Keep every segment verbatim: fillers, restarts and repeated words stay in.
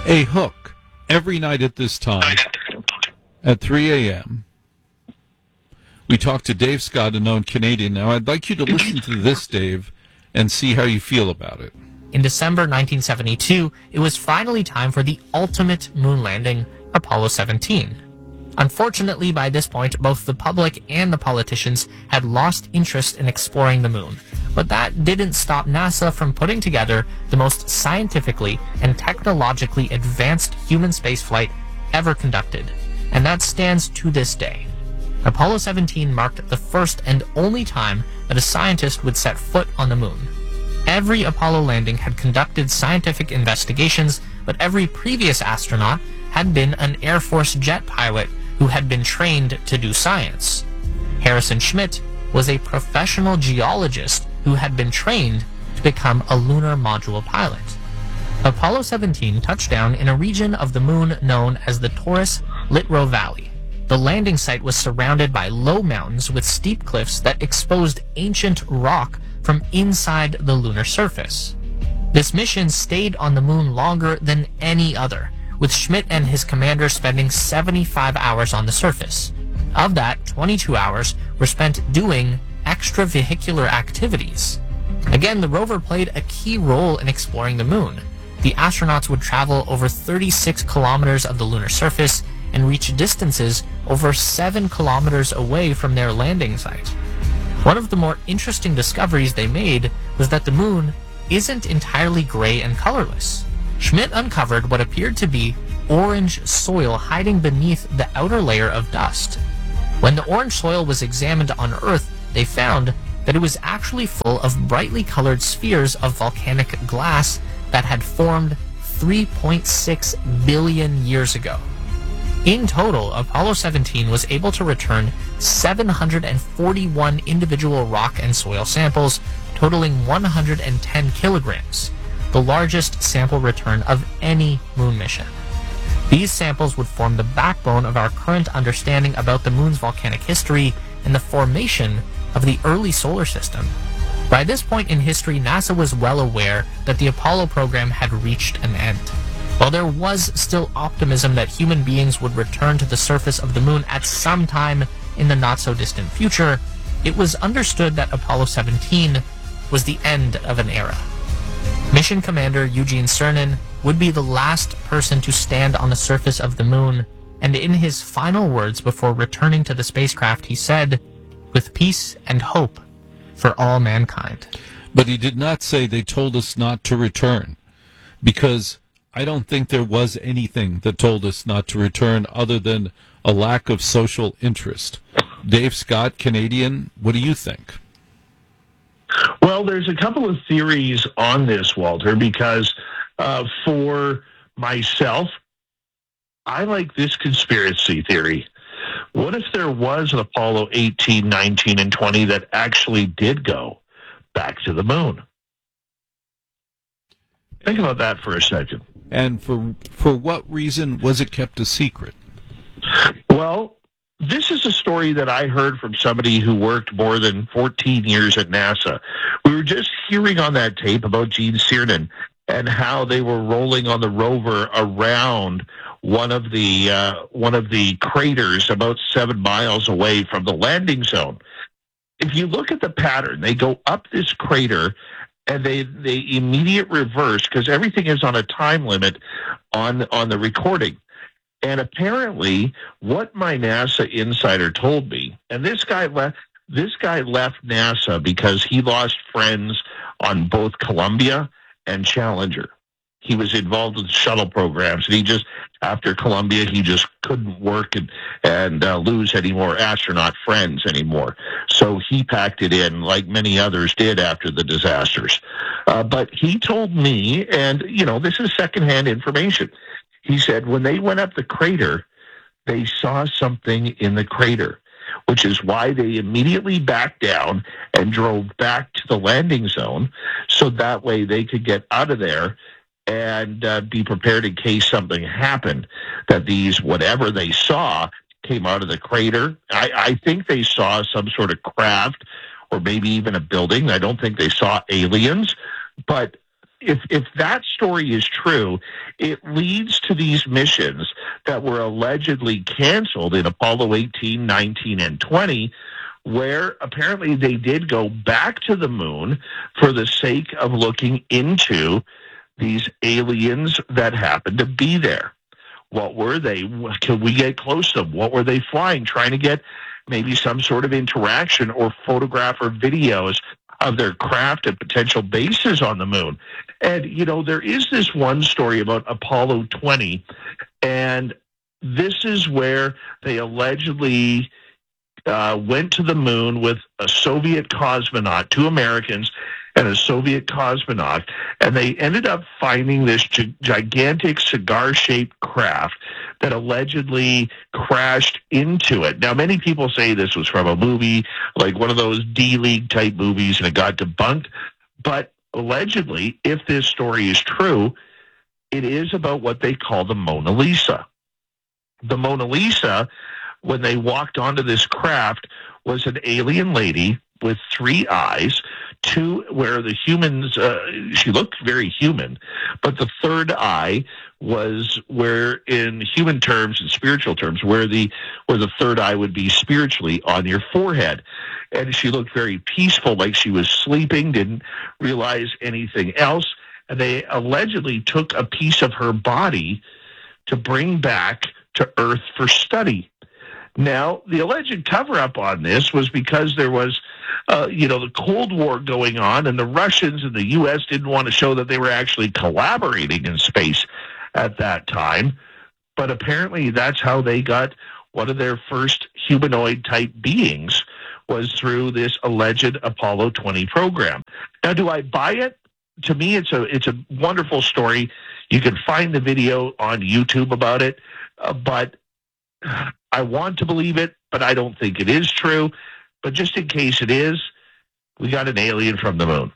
A hook every night at this time at three a.m. We talked to Dave Scott, a known Canadian. Now, I'd like you to listen to this, Dave, and see how you feel about it. In December nineteen seventy-two, it was finally time for the ultimate moon landing, Apollo seventeen. Unfortunately, by this point, both the public and the politicians had lost interest in exploring the moon. But that didn't stop NASA from putting together the most scientifically and technologically advanced human spaceflight ever conducted. And that stands to this day. Apollo seventeen marked the first and only time that a scientist would set foot on the moon. Every Apollo landing had conducted scientific investigations, but every previous astronaut had been an Air Force jet pilot who had been trained to do science. Harrison Schmitt was a professional geologist who had been trained to become a lunar module pilot. Apollo seventeen touched down in a region of the moon known as the Taurus Littrow Valley. The landing site was surrounded by low mountains with steep cliffs that exposed ancient rock from inside the lunar surface. This mission stayed on the moon longer than any other, with Schmitt and his commander spending seventy-five hours on the surface. Of that, twenty-two hours were spent doing extravehicular activities. Again, the rover played a key role in exploring the moon. The astronauts would travel over thirty-six kilometers of the lunar surface and reach distances over seven kilometers away from their landing site. One of the more interesting discoveries they made was that the moon isn't entirely gray and colorless. Schmitt uncovered what appeared to be orange soil hiding beneath the outer layer of dust. When the orange soil was examined on Earth, they found that it was actually full of brightly colored spheres of volcanic glass that had formed three point six billion years ago. In total, Apollo seventeen was able to return seven hundred forty-one individual rock and soil samples, totaling one hundred ten kilograms, the largest sample return of any moon mission. These samples would form the backbone of our current understanding about the moon's volcanic history and the formation of the early solar system. By this point in history, NASA was well aware that the Apollo program had reached an end. While there was still optimism that human beings would return to the surface of the moon at some time in the not-so-distant future, it was understood that Apollo seventeen was the end of an era. Mission Commander Eugene Cernan would be the last person to stand on the surface of the moon, and in his final words before returning to the spacecraft, he said, "With peace and hope for all mankind." But he did not say they told us not to return, because I don't think there was anything that told us not to return other than a lack of social interest. Dave Scott, Canadian, what do you think? Well, there's a couple of theories on this, Walter, because uh, for myself, I like this conspiracy theory. What if there was an Apollo eighteen, nineteen, and twenty that actually did go back to the moon? Think about that for a second. And for for what reason was it kept a secret? Well, this is a story that I heard from somebody who worked more than fourteen years at NASA. We were just hearing on that tape about Gene Cernan and how they were rolling on the rover around one of the uh, one of the craters about seven miles away from the landing zone. If you look at the pattern, they go up this crater and they they immediate reverse because everything is on a time limit on on the recording. And apparently, what my NASA insider told me, and this guy left this guy left NASA because he lost friends on both Columbia and Challenger. He was involved with shuttle programs, and he just, after Columbia, he just couldn't work and, and uh, lose any more astronaut friends anymore. So he packed it in like many others did after the disasters. Uh, but he told me, and, you know, this is secondhand information. He said when they went up the crater, they saw something in the crater, which is why they immediately backed down and drove back to the landing zone so that way they could get out of there and uh, be prepared in case something happened, that these, whatever they saw, came out of the crater. I, I think they saw some sort of craft or maybe even a building. I don't think they saw aliens, but if if that story is true, it leads to these missions that were allegedly canceled in Apollo eighteen, nineteen, and twenty, where apparently they did go back to the moon for the sake of looking into these aliens that happened to be there. What were they? Could we get close to them? What were they flying? Trying to get maybe some sort of interaction or photograph or videos of their craft and potential bases on the moon. And, you know, there is this one story about Apollo twenty, and this is where they allegedly uh, went to the moon with a Soviet cosmonaut, two Americans, and a Soviet cosmonaut, and they ended up finding this gi- gigantic cigar-shaped craft that allegedly crashed into it. Now, many people say this was from a movie, like one of those D-League type movies, and it got debunked. But allegedly, if this story is true, it is about what they call the Mona Lisa. The Mona Lisa, when they walked onto this craft, was an alien lady with three eyes, two where the humans, uh, she looked very human, but the third eye was where, in human terms and spiritual terms, where the where the third eye would be spiritually on your forehead. And she looked very peaceful, like she was sleeping, didn't realize anything else. And they allegedly took a piece of her body to bring back to Earth for study. Now, the alleged cover-up on this was because there was, uh, you know, the Cold War going on, and the Russians and the U S didn't want to show that they were actually collaborating in space at that time. But apparently that's how they got one of their first humanoid-type beings, was through this alleged Apollo twenty program. Now, do I buy it? To me, it's a it's a wonderful story. You can find the video on YouTube about it, uh, but I want to believe it, but I don't think it is true. But just in case it is, we got an alien from the moon.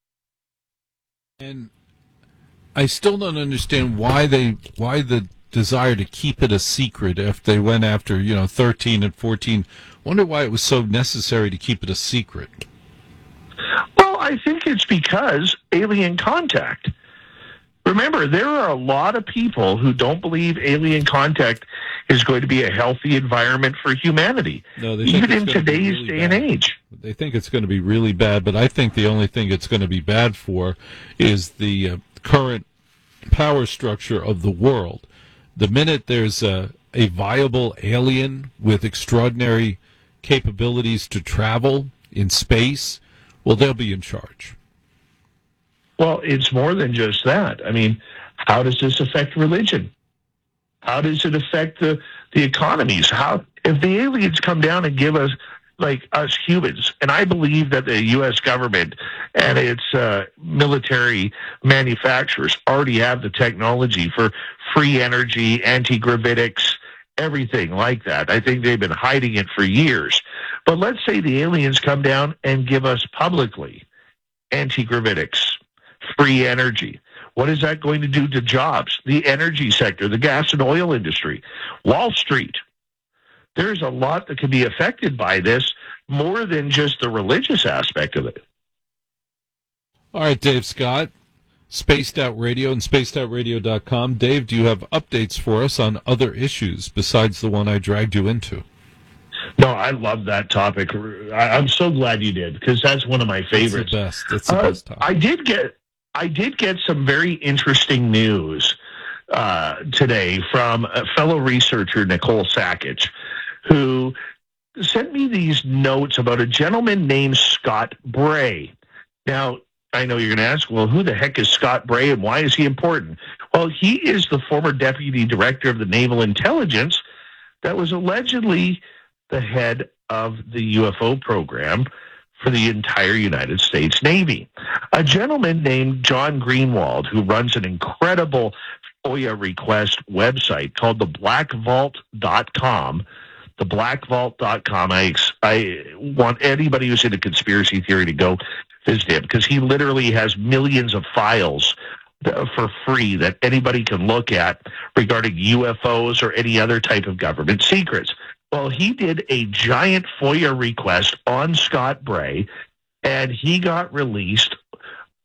And I still don't understand why they why the desire to keep it a secret if they went after, you know, thirteen and fourteen. Wonder why it was so necessary to keep it a secret. Well, I think it's because alien contact. Remember, there are a lot of people who don't believe alien contact is going to be a healthy environment for humanity, no, they think even it's in gonna be today's really day bad. and age. They think it's going to be really bad, but I think the only thing it's going to be bad for is the uh, current power structure of the world. The minute there's a, a viable alien with extraordinary capabilities to travel in space, well, they'll be in charge. Well, it's more than just that. I mean, how does this affect religion? How does it affect the, the economies? How, if the aliens come down and give us, like us humans, and I believe that the U S government and its uh, military manufacturers already have the technology for free energy, anti-gravitics, everything like that. I think they've been hiding it for years. But let's say the aliens come down and give us publicly anti-gravitics, free energy. What is that going to do to jobs? The energy sector, the gas and oil industry, Wall Street. There's a lot that can be affected by this, more than just the religious aspect of it. All right, Dave Scott, Spaced Out Radio and spaced out radio dot com. Dave, do you have updates for us on other issues besides the one I dragged you into? No, I love that topic. I, I'm so glad you did, because that's one of my favorites. It's the best. It's the Uh, best topic. I did get, I did get some very interesting news uh, today from a fellow researcher, Nicole Sackich, who sent me these notes about a gentleman named Scott Bray. Now, I know you're going to ask, well, who the heck is Scott Bray and why is he important? Well, he is the former deputy director of the Naval Intelligence that was allegedly the head of the U F O program for the entire United States Navy. A gentleman named John Greenwald, who runs an incredible FOIA request website called the black vault dot com. the black vault dot com. I, I want anybody who's into conspiracy theory to go visit him, because he literally has millions of files for free that anybody can look at regarding U F Os or any other type of government secrets. Well, he did a giant FOIA request on Scott Bray, and he got released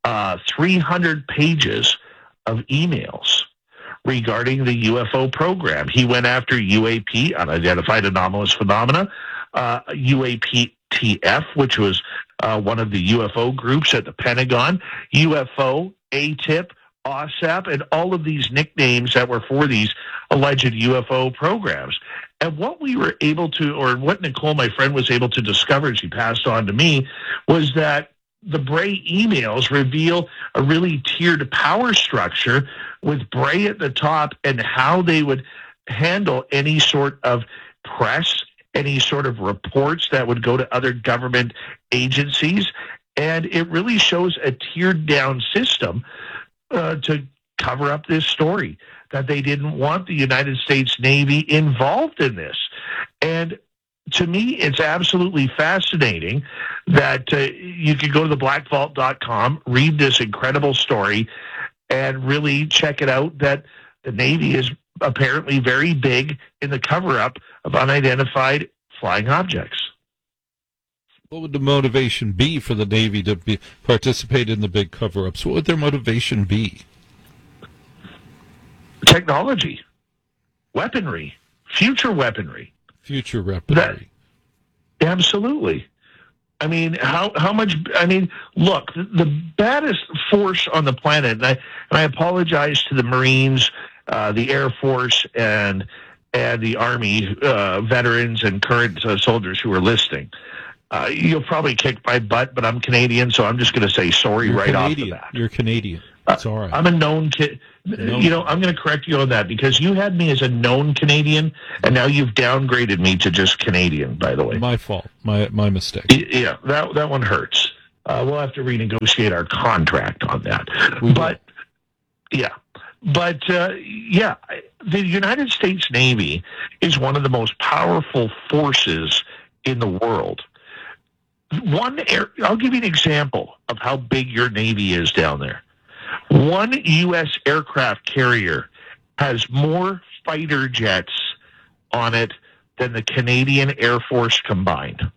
uh, three hundred pages of emails regarding the U F O program. He went after U A P, Unidentified Anomalous Phenomena, uh, U A P T F, which was uh, one of the U F O groups at the Pentagon, U F O, A T I P, O S A P, and all of these nicknames that were for these alleged U F O programs. And what we were able to, or what Nicole, my friend, was able to discover, and she passed on to me, was that the Bray emails reveal a really tiered power structure with Bray at the top and how they would handle any sort of press, any sort of reports that would go to other government agencies. And it really shows a tiered down system uh, to cover up this story, that they didn't want the United States Navy involved in this. And to me, it's absolutely fascinating that uh, you can go to the black vault dot com, read this incredible story, and really check it out, that the Navy is apparently very big in the cover-up of unidentified flying objects. What would the motivation be for the Navy to be, participate in the big cover-ups? What would their motivation be? Technology, weaponry, future weaponry. Future weaponry. That, absolutely. I mean, how how much? I mean, look, the, the baddest force on the planet, and I, and I apologize to the Marines, uh, the Air Force, and and the Army uh, veterans and current uh, soldiers who are listening. Uh, you'll probably kick my butt, but I'm Canadian, so I'm just going to say sorry You're right Canadian. off the bat. You're Canadian. It's all right. I'm a known kid. You know, I'm going to correct you on that, because you had me as a known Canadian, and now you've downgraded me to just Canadian, by the way. My fault. My my mistake. Yeah, that that one hurts. Uh, we'll have to renegotiate our contract on that. We but, will. yeah. But, uh, yeah, the United States Navy is one of the most powerful forces in the world. One, air, I'll give you an example of how big your Navy is down there. One U S aircraft carrier has more fighter jets on it than the Canadian Air Force combined.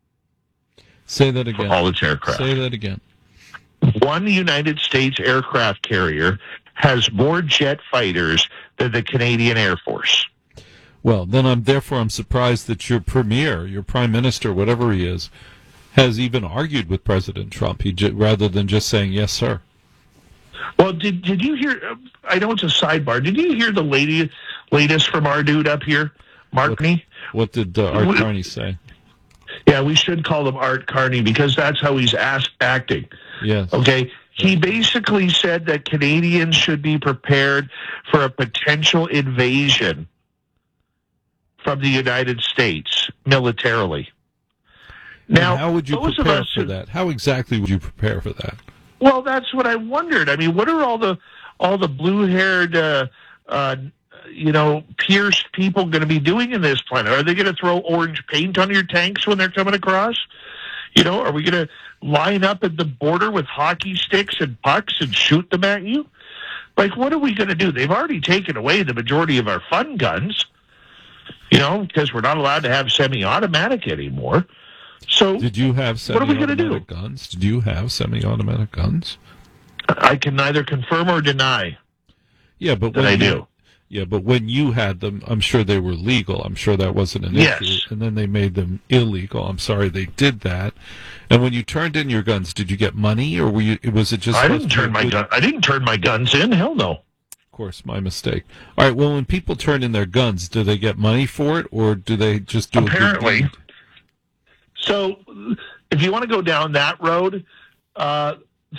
Say that again. For all its aircraft. Say that again. One United States aircraft carrier has more jet fighters than the Canadian Air Force. Well, then I'm therefore I'm surprised that your premier, your prime minister, whatever he is, has even argued with President Trump. He j- rather than just saying yes, sir. Well, did did you hear? I know it's a sidebar. Did you hear the lady, latest from our dude up here, Mark Carney? What, what did uh, Art We- Carney say? Yeah, we should call him Art Carney, because that's how he's asked, acting. Yes. Okay. He basically said that Canadians should be prepared for a potential invasion from the United States militarily. Now, And how would you those of prepare us for who- that? How exactly would you prepare for that? Well, that's what I wondered. I mean, what are all the all the blue-haired, uh, uh, you know, pierced people going to be doing in this planet? Are they going to throw orange paint on your tanks when they're coming across? You know, are we going to line up at the border with hockey sticks and pucks and shoot them at you? Like, what are we going to do? They've already taken away the majority of our fun guns, you know, because we're not allowed to have semi-automatic anymore. So Did you have what are we gonna semi-automatic do? guns? Did you have semi-automatic guns? I can neither confirm or deny Yeah, but that when I you, do. Yeah, but when you had them, I'm sure they were legal. I'm sure that wasn't an Yes. issue. And then they made them illegal. I'm sorry they did that. And when you turned in your guns, did you get money, or were you? Was it just? I supposed didn't to turn be my good- gun. I didn't turn my guns in. Hell no. Of course, my mistake. All right. Well, when people turn in their guns, do they get money for it, or do they just do Apparently. a good deed? So, if you want to go down that road, uh,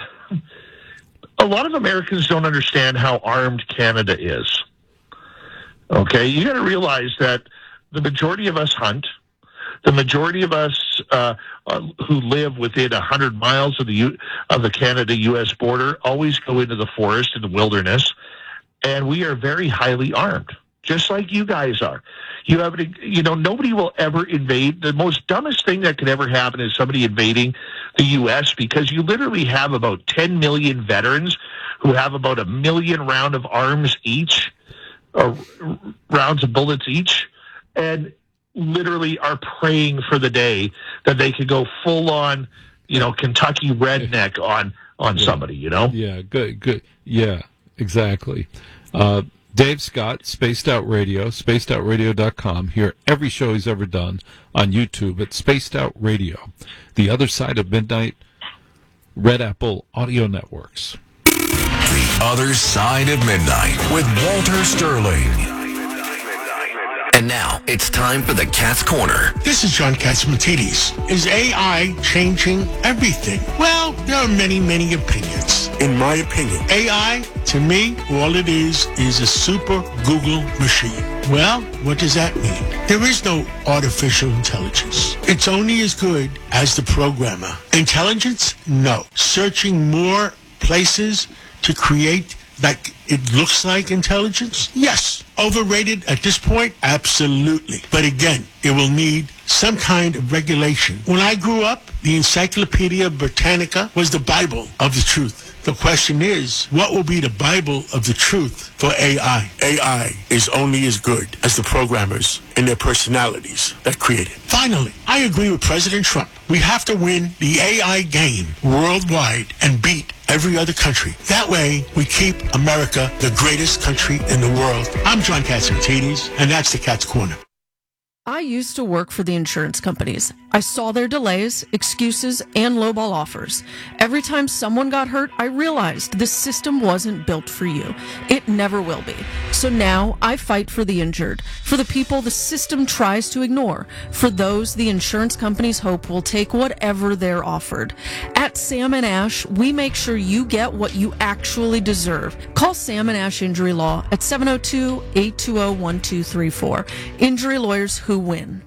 a lot of Americans don't understand how armed Canada is. Okay, you got to realize that the majority of us hunt. The majority of us uh, uh, who live within a hundred miles of the U- of the Canada-U S border always go into the forest and the wilderness, and we are very highly armed, just like you guys are. You have, you know, nobody will ever invade. The most dumbest thing that could ever happen is somebody invading the U S, because you literally have about ten million veterans who have about a million round of arms each, or rounds of bullets each, and literally are praying for the day that they could go full on, you know, Kentucky redneck on on yeah. somebody, you know? Yeah, good, good. Yeah, exactly. Uh, Dave Scott, Spaced Out Radio, spaced out radio dot com. Hear every show he's ever done on YouTube at Spaced Out Radio. The Other Side of Midnight, Red Apple Audio Networks. The Other Side of Midnight with Walter Sterling. And now it's time for the Cat's Corner. This is John Catsimatidis. Is A I changing everything? Well, there are many, many opinions. In my opinion, A I, to me, all it is is a super Google machine. Well, what does that mean? There is no artificial intelligence. It's only as good as the programmer. Intelligence? No. Searching more places to create like it looks like intelligence? Yes. Overrated at this point? Absolutely. But again, it will need some kind of regulation. When I grew up, the Encyclopedia Britannica was the Bible of the truth. The question is, what will be the Bible of the truth for A I? A I is only as good as the programmers and their personalities that create it. Finally, I agree with President Trump. We have to win the A I game worldwide and beat every other country. That way, we keep America the greatest country in the world. I'm John Catsimatidis, and that's the Cat's Corner. I used to work for the insurance companies. I saw their delays, excuses, and lowball offers. Every time someone got hurt, I realized this system wasn't built for you. It never will be. So now I fight for the injured, for the people the system tries to ignore, for those the insurance companies hope will take whatever they're offered. At Sam and Ash, we make sure you get what you actually deserve. Call Sam and Ash Injury Law at seven oh two, eight two oh, one two three four. Injury lawyers who win.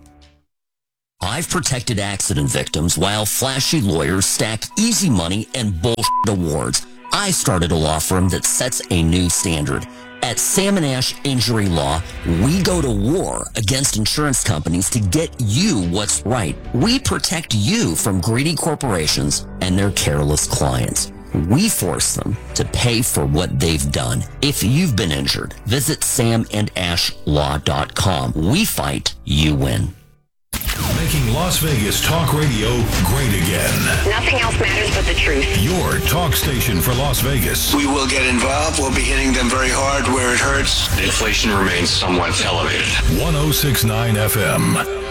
I've protected accident victims while flashy lawyers stack easy money and bullshit awards. I started a law firm that sets a new standard. At Sam and Ash Injury Law, we go to war against insurance companies to get you what's right. We protect you from greedy corporations and their careless clients. We force them to pay for what they've done. If you've been injured, visit sam and ash law dot com. We fight, you win. Making Las Vegas talk radio great again. Nothing else matters but the truth. Your talk station for Las Vegas. We will get involved. We'll be hitting them very hard where it hurts. Inflation remains somewhat elevated. one oh six point nine F M.